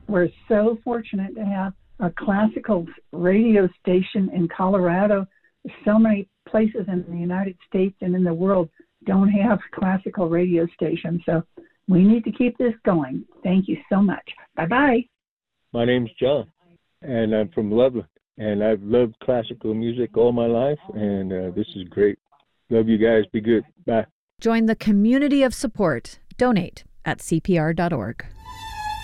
We're so fortunate to have a classical radio station in Colorado. So many places in the United States and in the world don't have classical radio stations. So we need to keep this going. Thank you so much. Bye-bye. My name's John, and I'm from Loveland, and I've loved classical music all my life, and this is great. Love you guys. Be good. Bye. Join the community of support. Donate at CPR.org.